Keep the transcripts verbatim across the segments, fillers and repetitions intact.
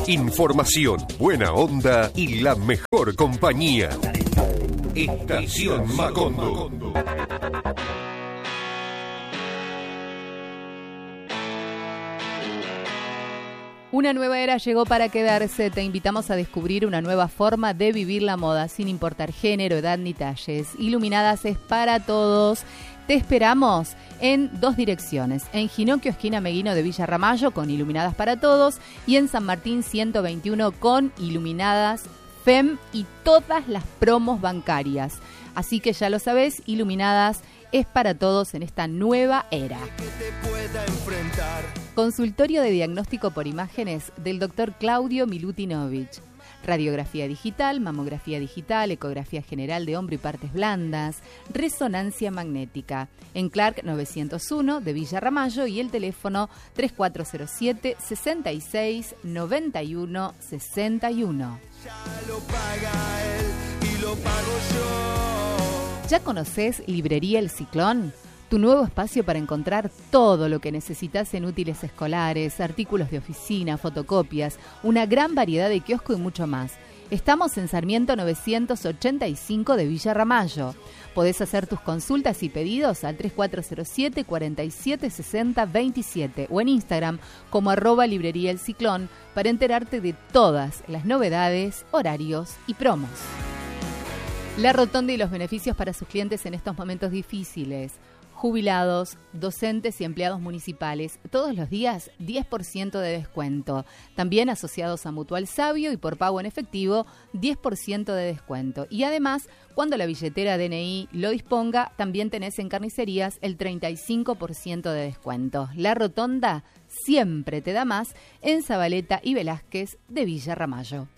Información, buena onda y la mejor compañía. Estación Macondo. Una nueva era llegó para quedarse. Te invitamos a descubrir una nueva forma de vivir la moda, sin importar género, edad ni talles. Iluminadas es para todos. Te esperamos en dos direcciones, en Ginocchio, esquina Meguino de Villa Ramallo, con Iluminadas para Todos, y en San Martín ciento veintiuno con Iluminadas F E M y todas las promos bancarias. Así que ya lo sabés, Iluminadas es para todos en esta nueva era. Consultorio de diagnóstico por imágenes del doctor Claudio Milutinovich. Radiografía digital, mamografía digital, ecografía general de hombro y partes blandas, resonancia magnética. En Clark novecientos uno de Villa Ramallo y el teléfono tres cuatro cero siete, seis seis, nueve uno seis uno. Ya lo paga él y lo pago yo. ¿Ya conocés Librería El Ciclón? Tu nuevo espacio para encontrar todo lo que necesitas en útiles escolares, artículos de oficina, fotocopias, una gran variedad de kiosco y mucho más. Estamos en Sarmiento novecientos ochenta y cinco de Villa Ramallo. Podés hacer tus consultas y pedidos al tres cuatro cero siete, cuatro siete seis cero dos siete o en Instagram como arroba Librería El Ciclón para enterarte de todas las novedades, horarios y promos. La Rotonda y los beneficios para sus clientes en estos momentos difíciles. Jubilados, docentes y empleados municipales, todos los días diez por ciento de descuento. También asociados a Mutual Sabio y por pago en efectivo, diez por ciento de descuento. Y además, cuando la billetera D N I lo disponga, también tenés en carnicerías el treinta y cinco por ciento de descuento. La Rotonda siempre te da más en Zabaleta y Velázquez de Villa Ramallo.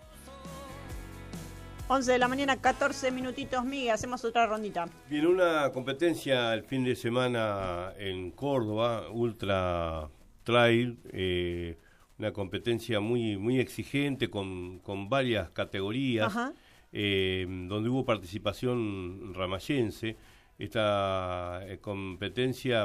once de la mañana, catorce minutitos, Miguel, hacemos otra rondita. Viene una competencia el fin de semana en Córdoba, Ultra Trail, eh, una competencia muy muy exigente con, con varias categorías, eh, donde hubo participación ramayense. Esta eh, competencia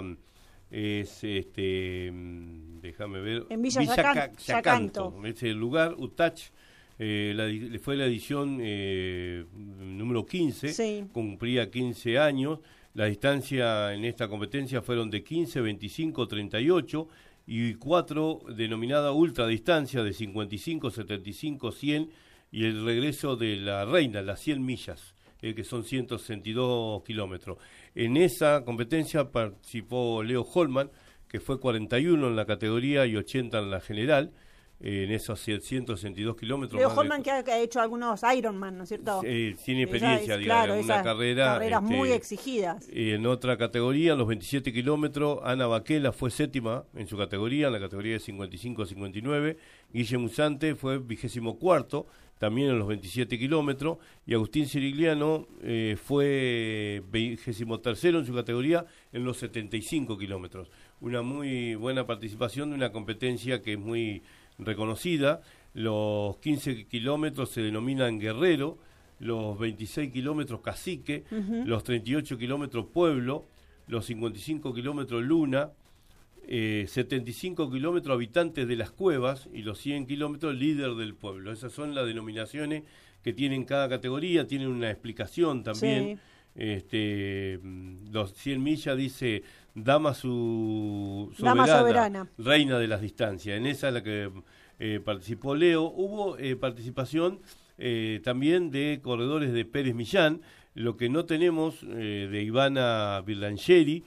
es, este, déjame ver, en Villa, Villa Yacan, Yacanto, Yacanto, es el lugar, Utach. Eh, la, fue la edición eh, número quince, sí. Cumplía quince años. La distancia en esta competencia fueron de quince, veinticinco, treinta y ocho y cuatro denominada ultradistancia de cincuenta y cinco, setenta y cinco, cien y el regreso de la reina, las cien millas, eh, que son ciento sesenta y dos kilómetros. En esa competencia participó Leo Holman, que fue cuarenta y uno en la categoría y ochenta en la general. En esos ciento sesenta y dos kilómetros. Leo Holman de... que, ha, que ha hecho algunos Ironman, ¿no es cierto? Eh, tiene experiencia, es, digamos, claro, en una carrera. Carreras este, muy exigidas. En otra categoría, en los veintisiete kilómetros, Ana Baquela fue séptima en su categoría, en la categoría de cincuenta y cinco a cincuenta y nueve. Guille Musante fue vigésimo cuarto, también en los veintisiete kilómetros. Y Agustín Cirigliano eh, fue vigésimo tercero en su categoría, en los setenta y cinco kilómetros. Una muy buena participación de una competencia que es muy reconocida. Los quince kilómetros se denominan Guerrero, los veintiséis kilómetros Cacique, uh-huh. Los treinta y ocho kilómetros Pueblo, los cincuenta y cinco kilómetros Luna, eh, setenta y cinco kilómetros Habitantes de las Cuevas y los cien kilómetros Líder del Pueblo. Esas son las denominaciones que tienen cada categoría, tienen una explicación también. Sí. Este, los cien millas dice Dama su soberana, Dama soberana, reina de las distancias. En esa es la que eh, participó Leo. Hubo eh, participación eh, también de corredores de Pérez Millán, lo que no tenemos eh, de Ivana Virlangeri,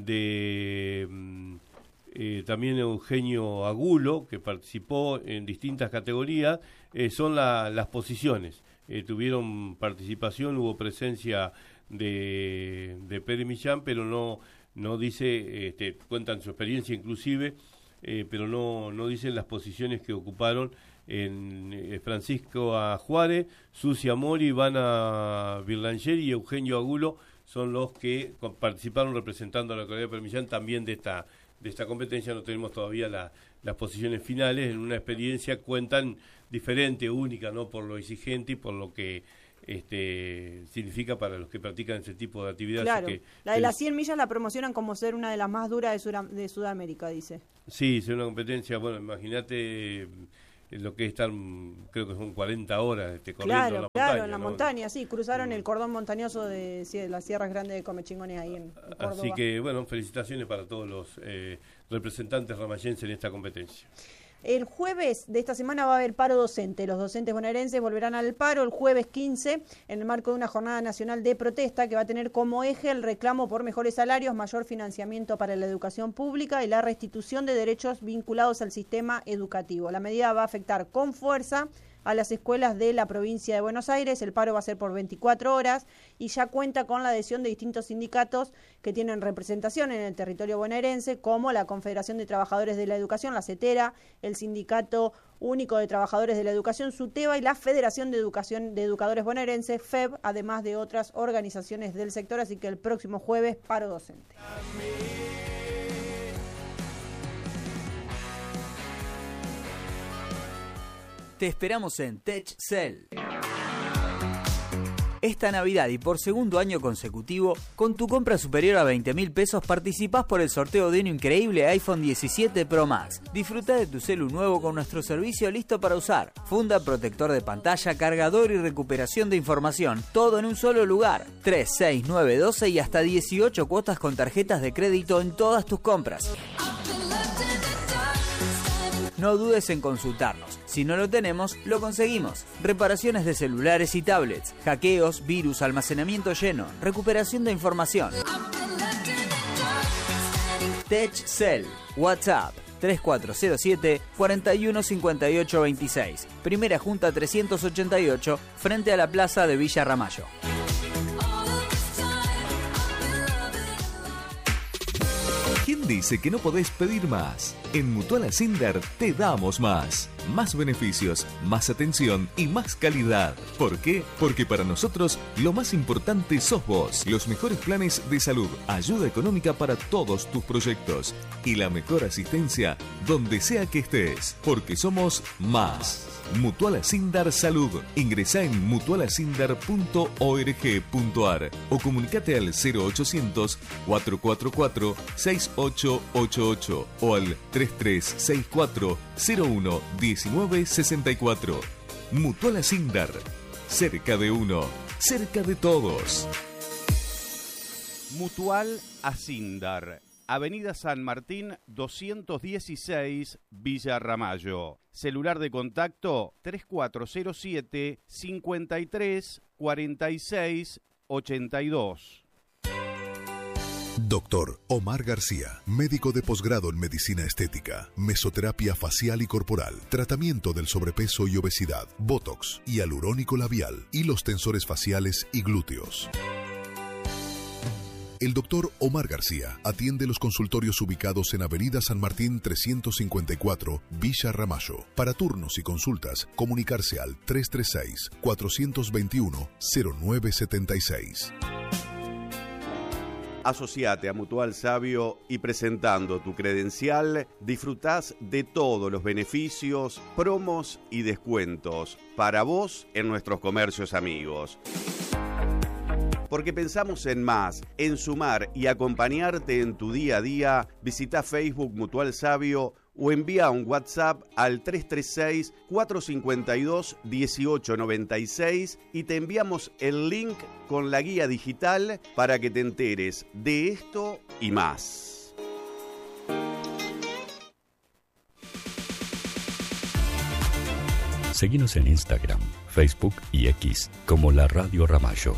de eh, también Eugenio Agulo, que participó en distintas categorías, eh, son la, las posiciones. Eh, tuvieron participación, hubo presencia de, de Pérez Millán, pero no no dice, este, cuentan su experiencia inclusive, eh, pero no no dicen las posiciones que ocuparon en eh, Francisco A. Juárez, Susi Amori, Ivana Virlangeri y Eugenio Agulo son los que participaron representando a la categoría de Pérez Millán también de esta de esta competencia. No tenemos todavía la, las posiciones finales. En una experiencia cuentan diferente, única, no por lo exigente y por lo que este significa para los que practican ese tipo de actividades. Claro, que, la de que las cien millas la promocionan como ser una de las más duras de, Sura, de Sudamérica, dice. Sí, es una competencia, bueno, imagínate lo que es estar, creo que son cuarenta horas este, corriendo Claro, en la claro, montaña. en la ¿no? montaña, sí, cruzaron Mm. el cordón montañoso de, sí, de las sierras grandes de Comechingones ahí en, en Córdoba. Así que, bueno, felicitaciones para todos los eh, representantes ramayenses en esta competencia. El jueves de esta semana va a haber paro docente. Los docentes bonaerenses volverán al paro el jueves quince en el marco de una jornada nacional de protesta que va a tener como eje el reclamo por mejores salarios, mayor financiamiento para la educación pública y la restitución de derechos vinculados al sistema educativo. La medida va a afectar con fuerza a las escuelas de la provincia de Buenos Aires. El paro va a ser por veinticuatro horas y ya cuenta con la adhesión de distintos sindicatos que tienen representación en el territorio bonaerense, como la Confederación de Trabajadores de la Educación, la CETERA, el Sindicato Único de Trabajadores de la Educación, SUTEBA, y la Federación de Educación de Educadores Bonaerenses, F E B, además de otras organizaciones del sector. Así que el próximo jueves, paro docente. Te esperamos en TechCell. Esta Navidad y por segundo año consecutivo, con tu compra superior a veinte mil pesos participás por el sorteo de un increíble iPhone diecisiete Pro Max. Disfruta de tu celu nuevo con nuestro servicio listo para usar. Funda, protector de pantalla, cargador y recuperación de información, todo en un solo lugar. tres, seis, nueve, doce y hasta dieciocho cuotas con tarjetas de crédito en todas tus compras. No dudes en consultarnos. Si no lo tenemos, lo conseguimos. Reparaciones de celulares y tablets, hackeos, virus, almacenamiento lleno, recuperación de información. TechCell, WhatsApp tres cuatro cero siete, cuatro uno cinco ocho dos seis. Primera Junta trescientos ochenta y ocho, frente a la plaza de Villa Ramallo. ¿Quién dice que no podés pedir más? En Mutual Ascender te damos más. Más beneficios, más atención y más calidad. ¿Por qué? Porque para nosotros lo más importante sos vos. Los mejores planes de salud, ayuda económica para todos tus proyectos y la mejor asistencia donde sea que estés. Porque somos más. Mutual Ascender Salud. Ingresá en mutual ascender punto org punto ar o comunicate al cero ochocientos, cuatro cuatro cuatro, seis ocho ocho ocho o al tres tres seis cuatro, cero uno diecinueve sesenta y cuatro. Mutual Ascender. Cerca de uno, cerca de todos. Mutual Ascender. Avenida San Martín doscientos dieciséis, Villa Ramallo. Celular de contacto tres cuatro cero siete, cinco tres, cuatro seis, ocho dos. Doctor Omar García, médico de posgrado en medicina estética, mesoterapia facial y corporal, tratamiento del sobrepeso y obesidad, botox, hialurónico labial, hilos tensores faciales y glúteos. El doctor Omar García atiende los consultorios ubicados en Avenida San Martín trescientos cincuenta y cuatro, Villa Ramallo. Para turnos y consultas, comunicarse al tres tres seis, cuatro dos uno, cero nueve siete seis. Asociate a Mutual Sabio y presentando tu credencial, disfrutás de todos los beneficios, promos y descuentos para vos en nuestros comercios amigos. Porque pensamos en más, en sumar y acompañarte en tu día a día, visita Facebook Mutual Sabio o envía un WhatsApp al tres tres seis, cuatro cinco dos, uno ocho nueve seis y te enviamos el link con la guía digital para que te enteres de esto y más. Seguinos en Instagram, Facebook y X como La Radio Ramallo.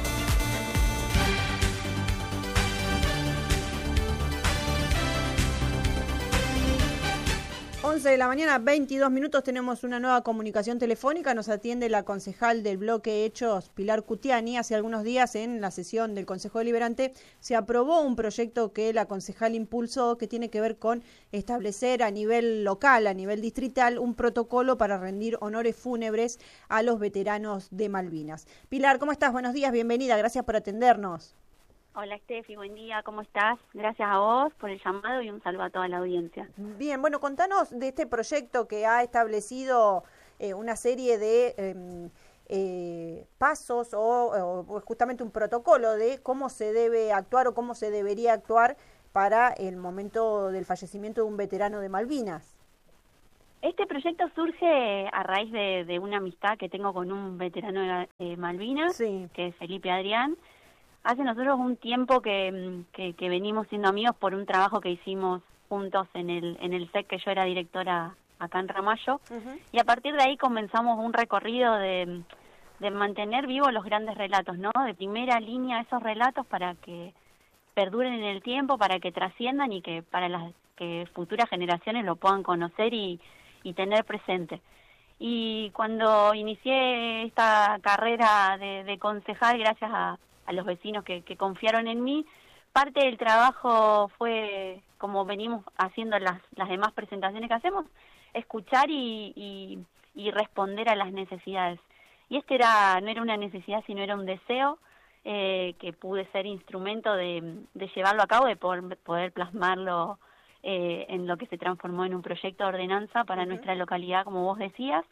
once de la mañana, veintidós minutos, tenemos una nueva comunicación telefónica. Nos atiende la concejal del bloque Hechos, Pilar Cutiani. Hace algunos días, en la sesión del Consejo Deliberante, se aprobó un proyecto que la concejal impulsó, que tiene que ver con establecer a nivel local, a nivel distrital, un protocolo para rendir honores fúnebres a los veteranos de Malvinas. Pilar, ¿cómo estás? Buenos días, bienvenida, gracias por atendernos. Hola Estefi, buen día, ¿cómo estás? Gracias a vos por el llamado y un saludo a toda la audiencia. Bien, bueno, contanos de este proyecto que ha establecido eh, una serie de eh, eh, pasos o, o justamente un protocolo de cómo se debe actuar o cómo se debería actuar para el momento del fallecimiento de un veterano de Malvinas. Este proyecto surge a raíz de, de una amistad que tengo con un veterano de la- eh, Malvinas, Sí. que es Felipe Adrián. Hace nosotros un tiempo que, que, que venimos siendo amigos por un trabajo que hicimos juntos en el, en el S E C, que yo era directora acá en Ramallo, Ujú. y a partir de ahí comenzamos un recorrido de, de mantener vivos los grandes relatos, ¿no? De primera línea esos relatos para que perduren en el tiempo, para que trasciendan y que para las que futuras generaciones lo puedan conocer y, y tener presente. Y cuando inicié esta carrera de, de concejal, gracias a, a los vecinos que, que confiaron en mí, parte del trabajo fue, como venimos haciendo las, las demás presentaciones que hacemos, escuchar y, y, y responder a las necesidades. Y este era no era una necesidad, sino era un deseo eh, que pude ser instrumento de, de llevarlo a cabo, de poder, poder plasmarlo eh, en lo que se transformó en un proyecto de ordenanza para Ujú. nuestra localidad, como vos decías.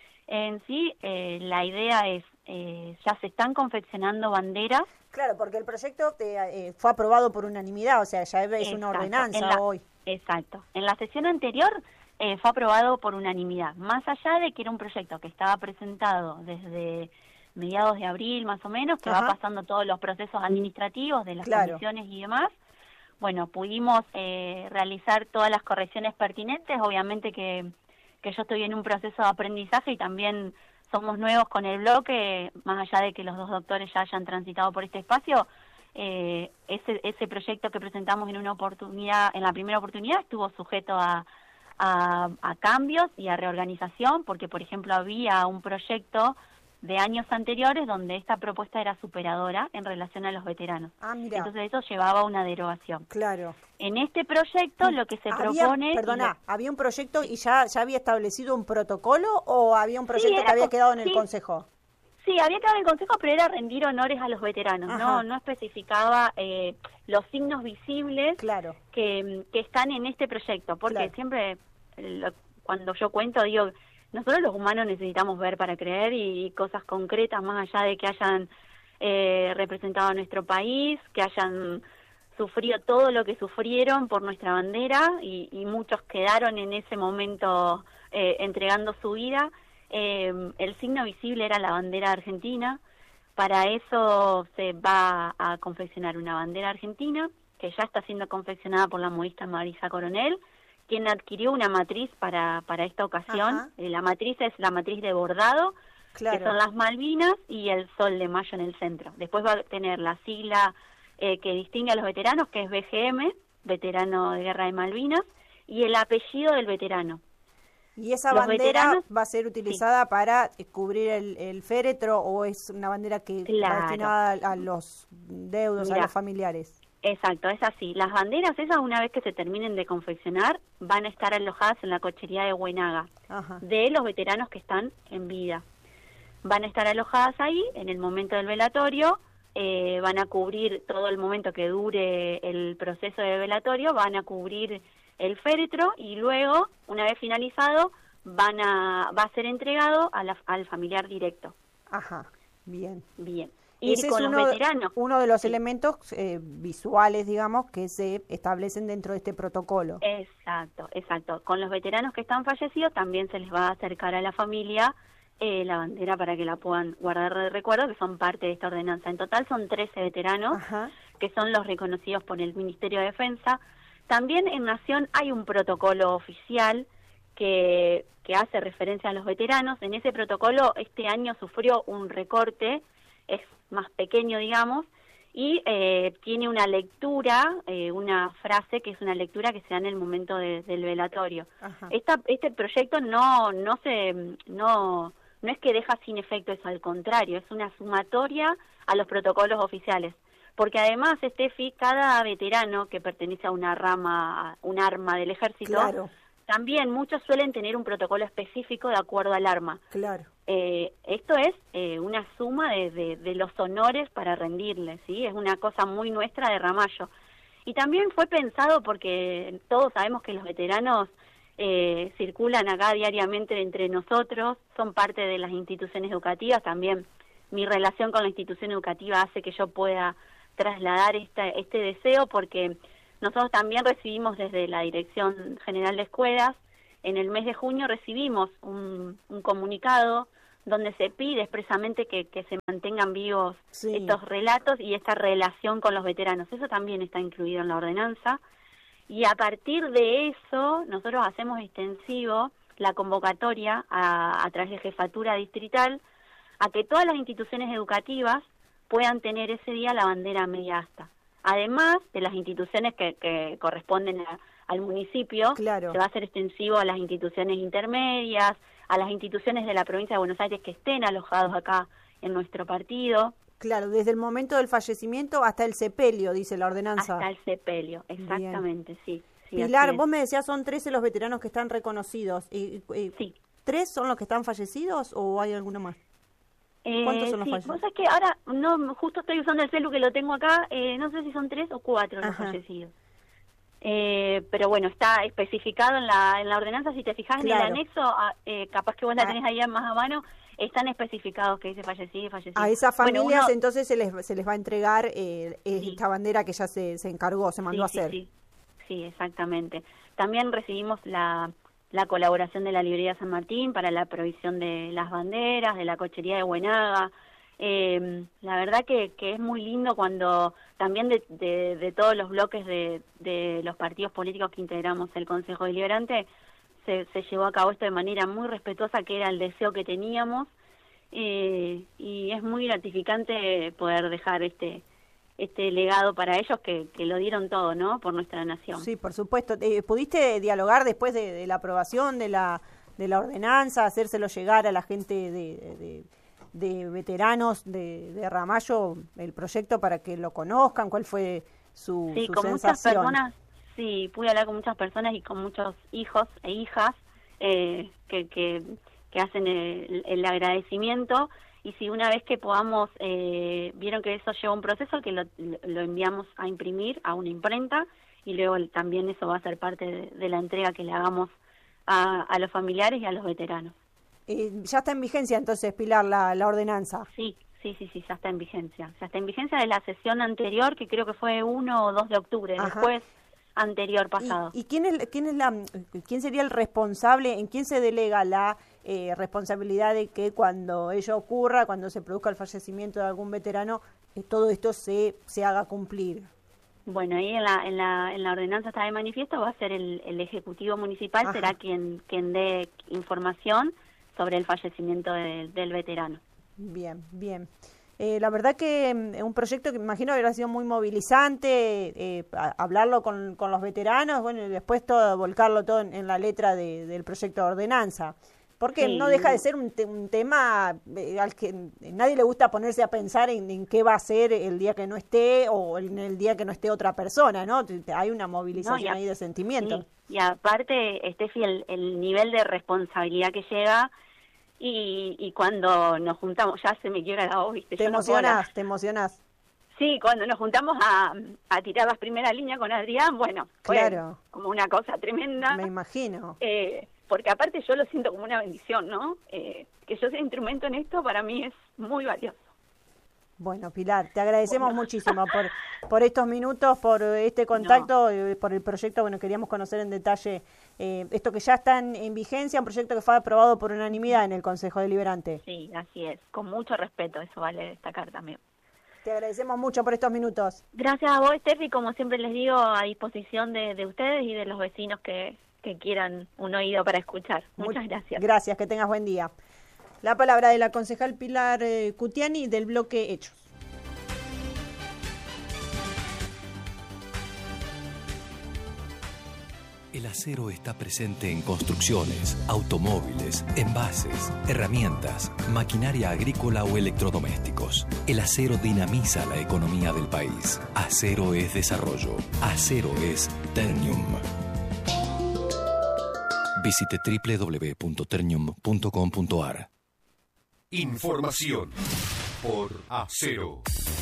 En sí, eh, la idea es, eh, ya se están confeccionando banderas. Claro, porque el proyecto te, eh, fue aprobado por unanimidad, o sea, ya es una Exacto, ordenanza en la- hoy. Exacto. En la sesión anterior eh, fue aprobado por unanimidad, más allá de que era un proyecto que estaba presentado desde mediados de abril más o menos, que Ajá. va pasando todos los procesos administrativos de las Claro. comisiones y demás. Bueno, pudimos eh, realizar todas las correcciones pertinentes, obviamente que, que yo estoy en un proceso de aprendizaje y también somos nuevos con el bloque, más allá de que los dos doctores ya hayan transitado por este espacio. Eh, ese ese proyecto que presentamos en una oportunidad, en la primera oportunidad, estuvo sujeto a, a, a cambios y a reorganización, porque por ejemplo había un proyecto de años anteriores donde esta propuesta era superadora en relación a los veteranos. Ah, mira. Entonces eso llevaba a una derogación. Claro. En este proyecto lo que se Había, propone... y perdona, lo- ¿había un proyecto y ya, ya había establecido un protocolo o había un proyecto era que había co- quedado en el sí. consejo? Sí, había quedado en el consejo, pero era rendir honores a los veteranos, Ajá. no no especificaba eh, los signos visibles Claro. que, que están en este proyecto, porque Claro. siempre eh, lo- cuando yo cuento digo, nosotros los humanos necesitamos ver para creer y, y cosas concretas, más allá de que hayan eh, representado a nuestro país, que hayan sufrido todo lo que sufrieron por nuestra bandera y, y muchos quedaron en ese momento eh, entregando su vida. Eh, el signo visible era la bandera argentina. Para eso se va a confeccionar una bandera argentina que ya está siendo confeccionada por la modista Marisa Coronel, quien adquirió una matriz para, para esta ocasión. Ajá. Eh, la matriz es la matriz de bordado, Claro. que son las Malvinas y el Sol de Mayo en el centro. Después va a tener la sigla eh, que distingue a los veteranos, que es V G M, Veterano de Guerra de Malvinas, y el apellido del veterano. ¿Y esa Los bandera veteranos- va a ser utilizada para eh, cubrir el, el féretro o es una bandera que Claro. va destinada a, a los deudos, a Mirá. los familiares? Exacto, es así. Las banderas esas, una vez que se terminen de confeccionar, van a estar alojadas en la cochería de Huenaga, Ajá. de los veteranos que están en vida. Van a estar alojadas ahí en el momento del velatorio, eh, van a cubrir todo el momento que dure el proceso de velatorio, van a cubrir el féretro y luego, una vez finalizado, van a va a ser entregado a la- al familiar directo. Ajá, bien. Bien. Y Ese con es los uno, de- veteranos. uno de los Sí. elementos eh, visuales, digamos, que se establecen dentro de este protocolo. Exacto, exacto. Con los veteranos que están fallecidos también se les va a acercar a la familia eh, la bandera para que la puedan guardar de recuerdo, que son parte de esta ordenanza. En total son trece veteranos, Ajá. que son los reconocidos por el Ministerio de Defensa. También en Nación hay un protocolo oficial que, que hace referencia a los veteranos. En ese protocolo este año sufrió un recorte, es más pequeño, digamos, y eh, tiene una lectura, eh, una frase que es una lectura que se da en el momento de- del velatorio. Ajá. Esta, este proyecto no no se no no es que deja sin efecto eso, al contrario, es una sumatoria a los protocolos oficiales, porque además, Estefi, cada veterano que pertenece a una rama, un arma del ejército, Claro, también muchos suelen tener un protocolo específico de acuerdo al arma. claro. Eh, esto es eh, una suma de, de, de los honores para rendirle, ¿sí? Es una cosa muy nuestra de Ramallo. Y también fue pensado porque todos sabemos que los veteranos eh, circulan acá diariamente entre nosotros, son parte de las instituciones educativas, también mi relación con la institución educativa hace que yo pueda trasladar esta, este deseo, porque nosotros también recibimos desde la Dirección General de Escuelas en el mes de junio recibimos un, un comunicado donde se pide expresamente que, que se mantengan vivos sí. estos relatos y esta relación con los veteranos. Eso también está incluido en la ordenanza. Y a partir de eso, nosotros hacemos extensivo la convocatoria a, a través de Jefatura Distrital a que todas las instituciones educativas puedan tener ese día la bandera media asta. Además de las instituciones que, que corresponden a, al municipio, claro. se va a hacer extensivo a las instituciones intermedias, a las instituciones de la provincia de Buenos Aires que estén alojados acá en nuestro partido. Claro, desde el momento del fallecimiento hasta el sepelio, dice la ordenanza. Hasta el sepelio, exactamente, Bien. sí. sí Pilar, vos me decías, son trece los veteranos que están reconocidos. ¿Y, y, sí. ¿Tres son los que están fallecidos o hay alguno más? ¿Cuántos Eh, son los sí, fallecidos? vos sabés que ahora, no, justo estoy usando el celu que lo tengo acá, eh, no sé si son tres o cuatro los Ajá. fallecidos. Eh, pero bueno, está especificado en la, en la ordenanza, si te fijas Claro. en el anexo, a, eh, capaz que vos la Ah. tenés ahí más a mano, están especificados que dice fallecido y fallecido. A esas Bueno, familias uno- entonces se les, se les va a entregar eh, esta bandera que ya se, se encargó, se mandó sí, a hacer. Sí, sí. sí, exactamente. También recibimos la, la colaboración de la Librería San Martín para la provisión de las banderas, de la cochería de Buenaga. Eh, la verdad que, que es muy lindo cuando también de, de, de todos los bloques de, de los partidos políticos que integramos el Consejo Deliberante se, se llevó a cabo esto de manera muy respetuosa, que era el deseo que teníamos, eh, y es muy gratificante poder dejar este este legado para ellos que, que lo dieron todo, ¿no?, por nuestra nación. Sí, por supuesto. Eh, ¿Pudiste dialogar después de, de la aprobación de la de la ordenanza, hacérselo llegar a la gente de, de, de veteranos de, de Ramallo, el proyecto, para que lo conozcan? ¿Cuál fue su, sí, su con sensación? muchas personas, sí, pude hablar con muchas personas y con muchos hijos e hijas eh, que, que, que hacen el, el agradecimiento. Y si una vez que podamos, eh, vieron que eso lleva un proceso, que lo, lo enviamos a imprimir a una imprenta, y luego el, también eso va a ser parte de, de la entrega que le hagamos a, a los familiares y a los veteranos. Eh, ya está en vigencia entonces, Pilar, la, la ordenanza. Sí, sí, sí, sí, ya está en vigencia. Ya está en vigencia de la sesión anterior, que creo que fue uno o dos de octubre, Ajá. después anterior pasado. ¿Y, y quién es quién es la quién sería el responsable, en quién se delega la eh, responsabilidad de que cuando ello ocurra, cuando se produzca el fallecimiento de algún veterano, eh, todo esto se se haga cumplir? Bueno, ahí en la, en la, en la ordenanza está de manifiesto, va a ser el, el Ejecutivo Municipal, Ajá. será quien, quien dé información sobre el fallecimiento de, del veterano. Bien, bien. Eh, la verdad que mm, un proyecto que me imagino habrá sido muy movilizante, eh, a- hablarlo con, con los veteranos, bueno, y después todo, volcarlo todo en, en la letra de, del proyecto de ordenanza. Porque Sí. no deja de ser un, te- un tema eh, al que nadie le gusta ponerse a pensar en, en qué va a ser el día que no esté o en el día que no esté otra persona, ¿no? Te- te- Hay una movilización No, y a- ahí de sentimientos. Sí, y aparte, Estefi, el, el nivel de responsabilidad que llega, y, y cuando nos juntamos, ya se me quiebra la voz, ¿viste? Te Yo no puedo emocionás, hablar. te emocionás. Sí, cuando nos juntamos a, a tirar las primeras líneas con Adrián, bueno, fue Claro. como una cosa tremenda. Me imagino. Eh, porque aparte yo lo siento como una bendición, ¿no? Eh, que yo sea instrumento en esto para mí es muy valioso. Bueno, Pilar, te agradecemos muchísimo por por estos minutos, por este contacto, no. eh, por el proyecto. Bueno, queríamos conocer en detalle eh, esto que ya está en, en vigencia, un proyecto que fue aprobado por unanimidad en el Consejo Deliberante. Sí, así es, con mucho respeto, eso vale destacar también. Te agradecemos mucho por estos minutos. Gracias a vos, Steffi, como siempre les digo, a disposición de, de ustedes y de los vecinos que, que quieran un oído para escuchar. Muchas Muy, gracias. Gracias, que tengas buen día. La palabra de la concejal Pilar eh, Cutiani del bloque Hechos. El acero está presente en construcciones, automóviles, envases, herramientas, maquinaria agrícola o electrodomésticos. El acero dinamiza la economía del país. Acero es desarrollo. Acero es Ternium. Visite doble u doble u doble u punto ternium punto com punto a r. Información por Acero.